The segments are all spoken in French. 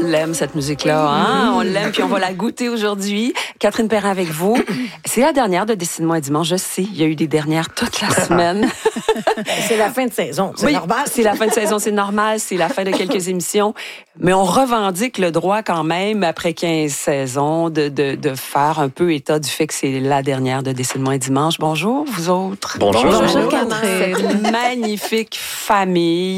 l'aime, cette musique-là. Hein? On l'aime, puis on va la goûter aujourd'hui. Catherine Perrin avec vous. C'est la dernière de Dessine-moi dimanche. Je sais, il y a eu des dernières toute la semaine. C'est la fin de saison, c'est normal. C'est la fin de saison, c'est normal. C'est la fin de quelques émissions. Mais on revendique le droit quand même, après 15 saisons, de faire un peu état du fait que c'est la dernière de Dessine-moi dimanche. Bonjour, vous autres. Bonjour. Cette magnifique famille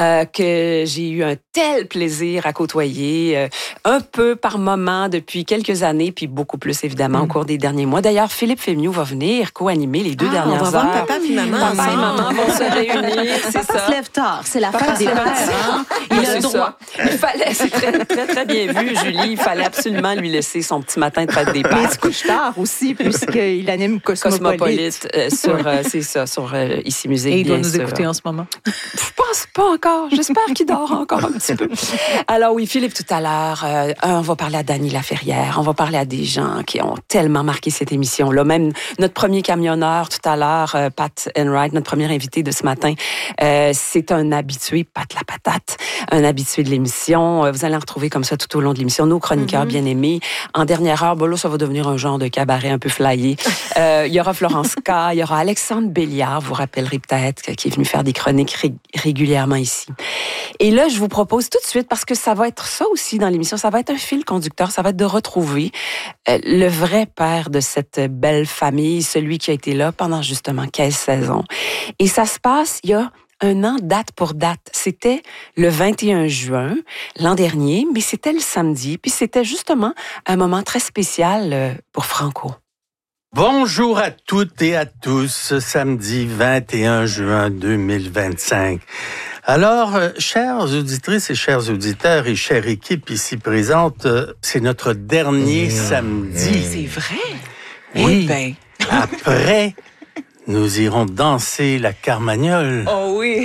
que j'ai eu un tel plaisir à côtoyer, un peu par moment depuis quelques années, puis beaucoup plus évidemment au cours des derniers mois. D'ailleurs, Philippe Fémieux va venir co-animer les 2 dernières heures. Voir papa et maman. Papa et maman vont se réunir, c'est ça. Se lève tard, c'est la fête des pères. Hein? Il a le droit. Il fallait, c'est très, très, très bien vu, Julie. Il fallait absolument lui laisser son petit matin de fête des pères. Mais il se couche tard aussi, puisqu'il anime Cosmopolite. C'est ça, sur Ici Musique. Et il doit nous écouter en ce moment. Je pense pas encore. J'espère qu'il dort encore un petit peu. Alors oui, Philippe, tout à l'heure, on va parler à Dany Laferrière. On va parler à des gens qui ont tellement marqué cette émission-là. Même notre premier camionneur tout à l'heure, Pat Enright, notre premier invité de ce matin, c'est un habitué, Pat la patate, un habitué de l'émission. Vous allez en retrouver comme ça tout au long de l'émission. Nos chroniqueurs bien-aimés. En dernière heure, là, ça va devenir un genre de cabaret un peu flyé. Il y aura Florence K, il y aura Alexandre Béliard, vous rappellerez peut-être, qui est venu faire des chroniques régulièrement ici. Et là, je vous propose tout de suite, parce que ça va être ça aussi dans l'émission, ça va être un fil conducteur, ça va être de retrouver le vrai père de cette belle famille, celui qui a été là pendant justement 15 saisons. Et ça se passe, il y a un an, date pour date. C'était le 21 juin l'an dernier, mais c'était le samedi, puis c'était justement un moment très spécial pour Franco. Bonjour à toutes et à tous, ce samedi 21 juin 2025. Alors, chères auditrices et chers auditeurs et chère équipe ici présente, c'est notre dernier samedi. C'est vrai? Oui. Eh ben. Après, nous irons danser la carmagnole. Oh oui!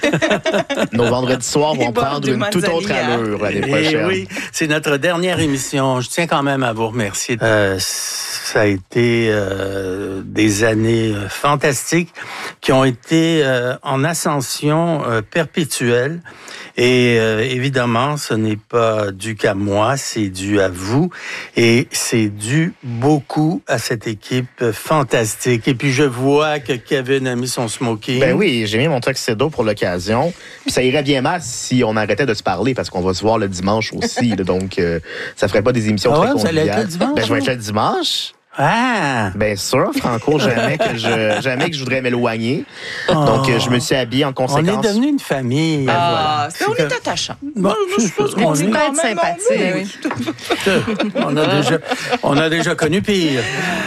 Nos vendredis soirs vont prendre une toute autre allure l'année prochaine. Oui, c'est notre dernière émission. Je tiens quand même à vous remercier. Ça a été des années fantastiques qui ont été en ascension perpétuelle. Et évidemment, ce n'est pas dû qu'à moi, c'est dû à vous. Et c'est dû beaucoup à cette équipe fantastique. Et puis, je vois que Kevin a mis son smoking. Ben oui, j'ai mis mon tuxedo pour l'occasion. Puis ça irait bien mal si on arrêtait de se parler, parce qu'on va se voir le dimanche aussi. Là, donc, ça ferait pas des émissions très conviviales. Vous allez être le dimanche? Ben, je vais être le dimanche. Ah! Bien sûr, Franco, jamais que je voudrais m'éloigner. Donc, je me suis habillé en conséquence. On est devenu une famille. Voilà. On est attachant. Bon, Je pense qu'on est quand même sympathique. On a déjà connu pire.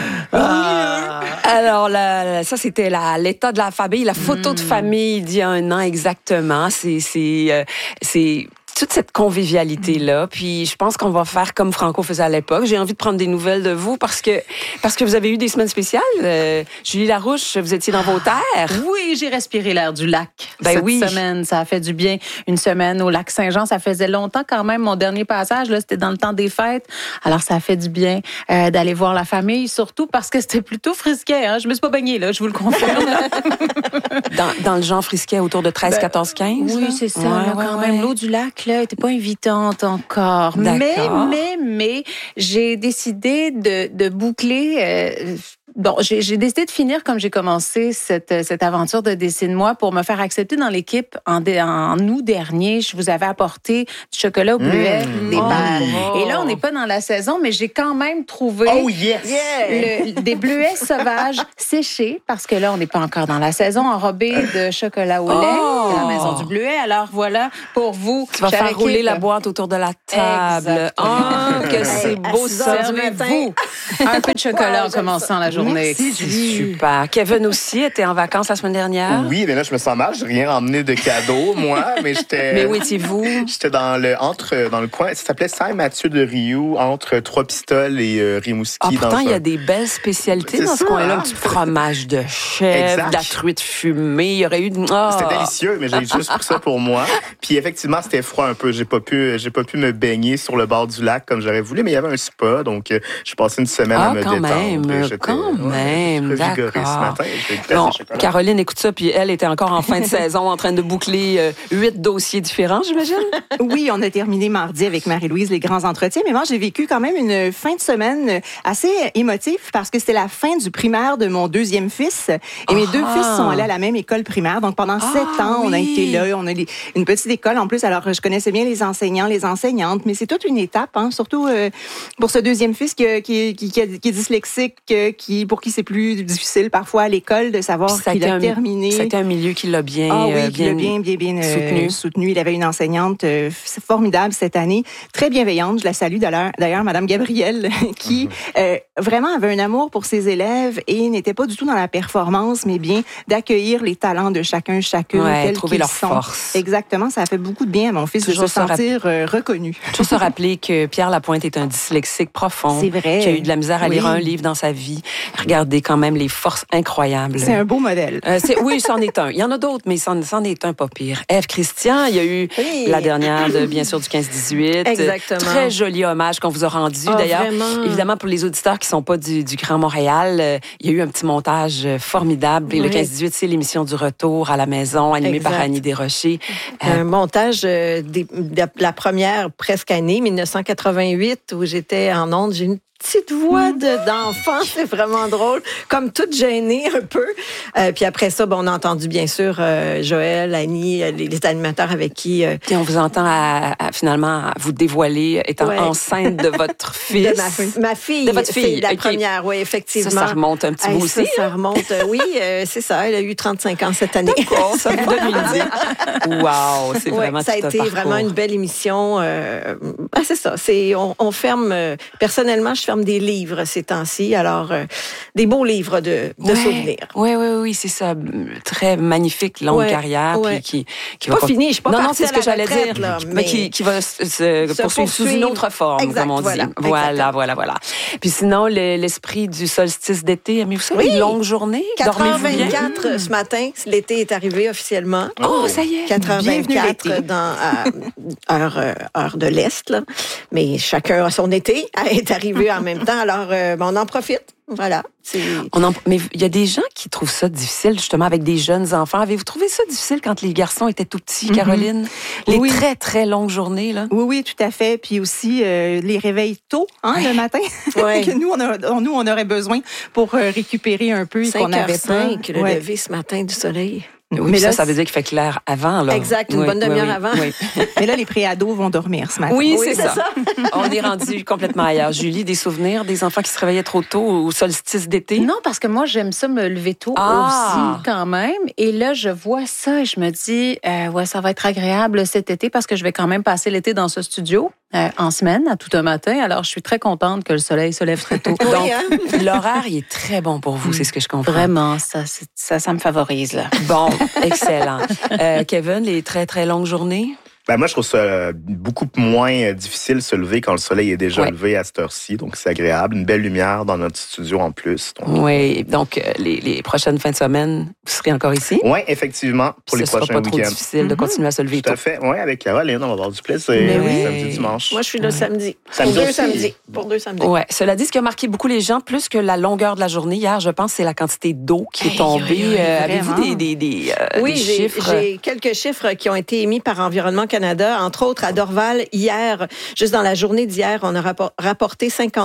Alors, ça, c'était l'état de la famille, la photo de famille d'il y a un an exactement. C'est toute cette convivialité-là. Puis je pense qu'on va faire comme Franco faisait à l'époque. J'ai envie de prendre des nouvelles de vous parce que vous avez eu des semaines spéciales. Julie Larouche, vous étiez dans vos terres. Oui, j'ai respiré l'air du lac cette semaine. Ça a fait du bien. Une semaine au lac Saint-Jean, ça faisait longtemps quand même. Mon dernier passage, là, c'était dans le temps des fêtes. Alors, ça a fait du bien d'aller voir la famille, surtout parce que c'était plutôt frisquet. Hein? Je me suis pas baignée, là, je vous le confirme. dans le genre frisquet autour de 13, 14, 15? Oui, c'est ça. Quand même, l'eau du lac, là, était pas invitante encore. D'accord. Mais j'ai décidé de boucler... j'ai décidé de finir comme j'ai commencé cette aventure de Dessine-moi pour me faire accepter dans l'équipe. En août dernier, je vous avais apporté du chocolat au bleuet, des balles. Et là, on n'est pas dans la saison, mais j'ai quand même trouvé des bleuets sauvages séchés, parce que là, on n'est pas encore dans la saison, enrobés de chocolat au lait à la Maison du Bleuet. Alors voilà, pour vous, tu vas faire rouler la boîte autour de la table. Oh, que c'est beau ça. Servez-vous un peu de chocolat en commençant la journée. C'est super. Kevin aussi était en vacances la semaine dernière. Oui, mais là, je me sens mal. J'ai rien emmené de cadeau, moi, mais j'étais... Mais où étiez-vous? J'étais dans le coin, ça s'appelait Saint-Mathieu-de-Riou, entre Trois-Pistoles et Rimouski. Pourtant, il y a des belles spécialités dans ce coin-là. Un petit fromage de chèvre, de la truite fumée. Il y aurait eu... C'était délicieux, mais j'ai juste pris ça pour moi. Puis effectivement, c'était froid un peu. J'ai pas pu me baigner sur le bord du lac comme j'aurais voulu, mais il y avait un spa, donc je passé une semaine à me détendre. Quand même, Revigoré ce d'accord. matin. J'ai une glace Bon, au chocolat. Caroline écoute ça, puis elle était encore en fin de saison en train de boucler 8 dossiers différents, j'imagine. Oui, on a terminé mardi avec Marie-Louise les grands entretiens, mais moi, j'ai vécu quand même une fin de semaine assez émotive parce que c'était la fin du primaire de mon deuxième fils. Et mes deux fils sont allés à la même école primaire. Donc, pendant 7 ans, on a été là. On a une petite école en plus. Alors, je connaissais bien les enseignants, les enseignantes, mais c'est toute une étape, hein, surtout pour ce deuxième fils qui est dyslexique, pour qui c'est plus difficile parfois à l'école de savoir qu'il a terminé. C'était un milieu qui l'a bien, soutenu. Il avait une enseignante formidable cette année, très bienveillante. Je la salue d'ailleurs, Madame Gabrielle, qui vraiment avait un amour pour ses élèves et n'était pas du tout dans la performance, mais bien d'accueillir les talents de chacune, trouver leur force. Exactement, ça a fait beaucoup de bien à mon fils de se sentir reconnu. Toujours se rappeler que Pierre Lapointe est un dyslexique profond. C'est vrai. Qui a eu de la misère à lire un livre dans sa vie. Regardez quand même les forces incroyables. C'est un beau modèle. Oui, c'en est un. Il y en a d'autres, mais c'en est un pas pire. Ève Christian, il y a eu la dernière, bien sûr, du 15-18. Exactement. Très joli hommage qu'on vous a rendu. D'ailleurs, vraiment. Évidemment, pour les auditeurs qui sont pas du Grand Montréal, il y a eu un petit montage formidable. Et le 15-18, c'est l'émission du retour à la maison, animée par Annie Desrochers. Un montage de la première presque année, 1988, où j'étais en ondes. J'ai une petite voix d'enfant, c'est vraiment drôle, comme toute gênée un peu. Puis après ça, on a entendu bien sûr Joël, Annie, les animateurs avec qui... Et on vous entend finalement vous dévoiler étant enceinte de votre fils. De ma fille. De votre fille. C'est la première, oui, effectivement. Ça remonte un petit peu aussi. Ça remonte, oui, c'est ça. Elle a eu 35 ans cette année. D'accord, ça vous donne une idée. Wow, c'est vraiment ça a été vraiment une belle émission. C'est ça. On ferme... personnellement, je ferme des livres ces temps-ci. Alors, des beaux livres de souvenirs. Oui, c'est ça. Très magnifique, longue carrière. Puis qui va pas fini, je suis pas Non, c'est ce que j'allais dire. Là, mais qui va se poursuivre sous une autre forme, exact, comme on dit. Voilà. Puis sinon, l'esprit du solstice d'été, aimez-vous ça? Les longues journées? 4h24 ce matin, l'été est arrivé officiellement. Oh, ça y est! 4h24 dans heure de l'Est. Là. Mais chacun a son été, est arrivé en même temps. Alors, on en profite. Voilà. Mais il y a des gens qui trouvent ça difficile, justement, avec des jeunes enfants. Avez-vous trouvé ça difficile quand les garçons étaient tout petits, Caroline? Les très, très longues journées, là? Oui, tout à fait. Puis aussi, les réveils tôt, le matin, que nous, on aurait besoin pour récupérer un peu. 5h05, le lever ce matin du soleil. Oui, mais là, ça veut dire qu'il fait clair avant, là. Exact, une bonne demi-heure avant. Oui. Mais là, les préados vont dormir ce matin. Oui, c'est ça. On est rendu complètement ailleurs. Julie, des souvenirs des enfants qui se réveillaient trop tôt au solstice d'été? Non, parce que moi, j'aime ça me lever tôt aussi, quand même. Et là, je vois ça et je me dis, ça va être agréable cet été parce que je vais quand même passer l'été dans ce studio. En semaine, à tout un matin. Alors, je suis très contente que le soleil se lève très tôt. Donc, l'horaire, il est très bon pour vous, c'est ce que je comprends. Vraiment, ça me favorise, là. Bon, excellent. Kevin, les très, très longues journées? Moi, je trouve ça beaucoup moins difficile de se lever quand le soleil est déjà levé à cette heure-ci. Donc, c'est agréable. Une belle lumière dans notre studio en plus. Oui. Donc, les prochaines fins de semaine, vous serez encore ici? Oui, effectivement, pour les prochains week-ends. Ce sera pas trop difficile de continuer à se lever tôt. Tout à fait. Oui, avec Caroline, on va avoir du plaisir. Samedi, dimanche. Moi, je suis là samedi. Pour deux samedis. Oui. Cela dit, ce qui a marqué beaucoup les gens, plus que la longueur de la journée, hier, je pense, c'est la quantité d'eau qui est tombée. Avez-vous des chiffres? J'ai quelques chiffres qui ont été émis par Environnement Canada, entre autres à Dorval hier. Juste dans la journée d'hier, on a rapporté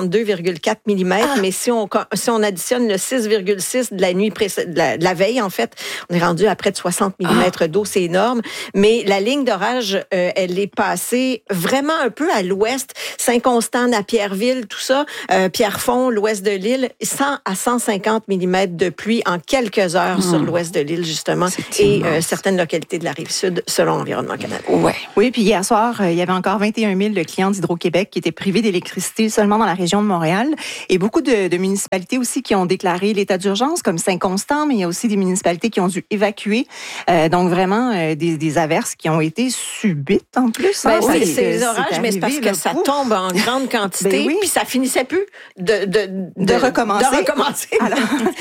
52,4 mm, mais si on additionne le 6,6 de la nuit de la veille, en fait, on est rendu à près de 60 mm d'eau, c'est énorme. Mais la ligne d'orage, elle est passée vraiment un peu à l'ouest, Saint-Constant, Napierville, tout ça, Pierrefonds, l'ouest de l'île, 100 à 150 mm de pluie en quelques heures sur l'ouest de l'île, justement, et certaines localités de la Rive-Sud, selon Environnement Canada. Oui, puis hier soir, il y avait encore 21 000 de clients d'Hydro-Québec qui étaient privés d'électricité seulement dans la région de Montréal. Et beaucoup de municipalités aussi qui ont déclaré l'état d'urgence, comme Saint-Constant, mais il y a aussi des municipalités qui ont dû évacuer. Donc vraiment, des averses qui ont été subites en plus. C'est les orages, mais c'est parce que ça tombe en grande quantité, puis ça finissait plus de recommencer. Alors,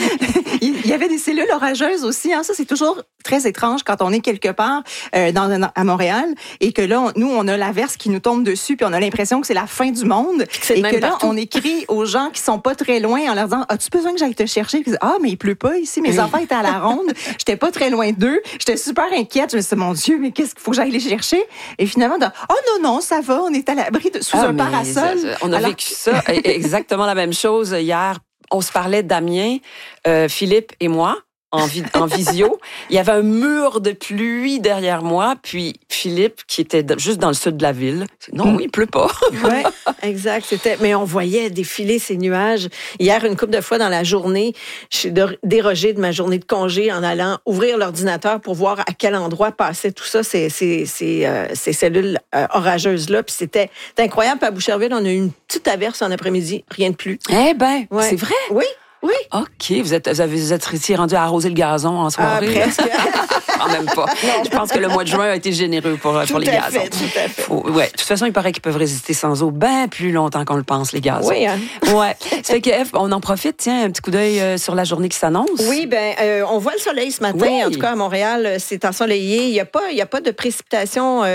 il y avait des cellules orageuses aussi. Ça, c'est toujours très étrange quand on est quelque part à Montréal et que là, nous, on a l'averse qui nous tombe dessus, puis on a l'impression que c'est la fin du monde. Et que là, on écrit aux gens qui sont pas très loin en leur disant, as-tu besoin que j'aille te chercher? Puis, mais il pleut pas ici. Mes enfants étaient à la ronde. J'étais pas très loin d'eux. J'étais super inquiète. Je me suis dit, mon Dieu, mais qu'est-ce qu'il faut que j'aille les chercher? Et finalement, non, ça va. On est à l'abri sous un parasol. On a vécu ça, exactement la même chose hier. On se parlait, Damien, Philippe et moi, en visio. Il y avait un mur de pluie derrière moi, puis Philippe, qui était juste dans le sud de la ville. Non, il pleut pas. Oui, exact. Mais on voyait défiler ces nuages. Hier, une couple de fois dans la journée, je suis dérogée de ma journée de congé en allant ouvrir l'ordinateur pour voir à quel endroit passait tout ça, ces cellules orageuses-là. Puis c'était incroyable. Puis à Boucherville, on a eu une petite averse en après-midi, rien de plus. Eh ben, c'est vrai? Oui. Oui. OK. Vous êtes rendu à arroser le gazon en soirée? Presque. Quand même pas. Non, je pense que le mois de juin a été généreux pour les gazons. Tout à fait. De toute façon, il paraît qu'ils peuvent résister sans eau bien plus longtemps qu'on le pense, les gazons. Oui, hein? Ouais. Ça fait que, Eve, on en profite, tiens, un petit coup d'œil sur la journée qui s'annonce. Oui, on voit le soleil ce matin. Oui. En tout cas, à Montréal, c'est ensoleillé. Il y a pas de précipitations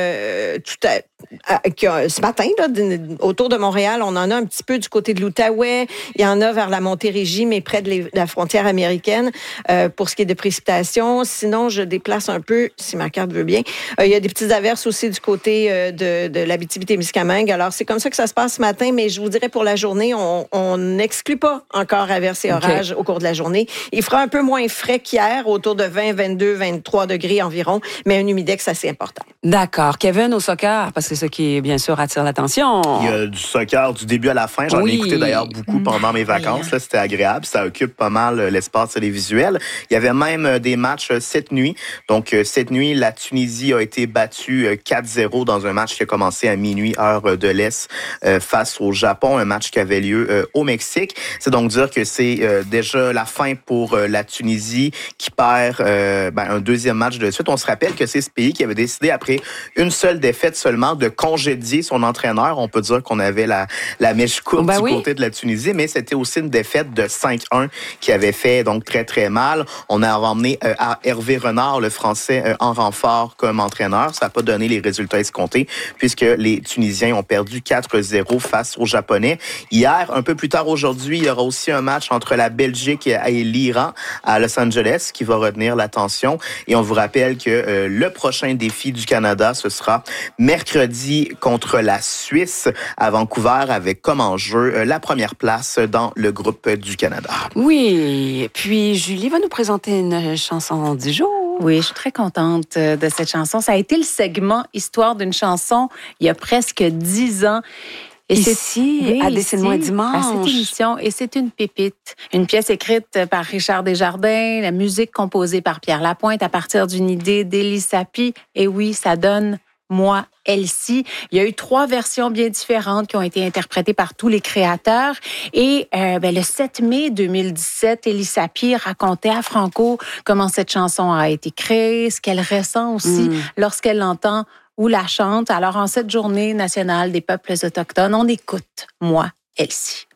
ce matin, là, autour de Montréal. On en a un petit peu du côté de l'Outaouais. Il y en a vers la Montérégie, mais près de la frontière américaine, pour ce qui est de précipitations. Sinon, je déplace un peu, si ma carte veut bien. Il y a des petites averses aussi du côté de l'Abitibi-Témiscamingue. Alors, c'est comme ça que ça se passe ce matin, mais je vous dirais pour la journée, on n'exclut pas encore averses et orages au cours de la journée. Il fera un peu moins frais qu'hier, autour de 20, 22, 23 degrés environ, mais un humidex assez important. D'accord. Kevin, au soccer, parce que c'est ça qui, bien sûr, attire l'attention. Il y a du soccer du début à la fin. J'en ai écouté d'ailleurs beaucoup pendant mes vacances. Là, c'était agréable. Ça occupe pas mal l'espace télévisuel. Il y avait même des matchs cette nuit. Donc, cette nuit, la Tunisie a été battue 4-0 dans un match qui a commencé à minuit, heure de l'Est, face au Japon. Un match qui avait lieu au Mexique. C'est donc dire que c'est déjà la fin pour la Tunisie qui perd un deuxième match de suite. On se rappelle que c'est ce pays qui avait décidé, après une seule défaite seulement, de congédier son entraîneur. On peut dire qu'on avait la mèche courte du côté de la Tunisie, mais c'était aussi une défaite de 5-1 qui avait fait donc très, très mal. On a emmené Hervé Renard, le Français, en renfort comme entraîneur. Ça n'a pas donné les résultats escomptés puisque les Tunisiens ont perdu 4-0 face aux Japonais. Hier, un peu plus tard aujourd'hui, il y aura aussi un match entre la Belgique et l'Iran à Los Angeles qui va retenir l'attention. Et on vous rappelle que le prochain défi du Canada, ce sera mercredi contre la Suisse à Vancouver avec comme enjeu la première place dans le groupe du Canada. Oui, puis Julie va nous présenter une chanson du jour. Oui, je suis très contente de cette chanson. Ça a été le segment Histoire d'une chanson il y a presque 10 ans. Et ici, à Dessine-moi dimanche. À cette émission. Et c'est une pépite. Une pièce écrite par Richard Desjardins, la musique composée par Pierre Lapointe à partir d'une idée d'Élie Sapi. Et oui, ça donne Moi, Elsie. Il y a eu 3 versions bien différentes qui ont été interprétées par tous les créateurs. Et le 7 mai 2017, Élie Sapi racontait à Franco comment cette chanson a été créée, ce qu'elle ressent aussi lorsqu'elle l'entend ou la chante. Alors, en cette journée nationale des peuples autochtones, on écoute Moi, Elsie.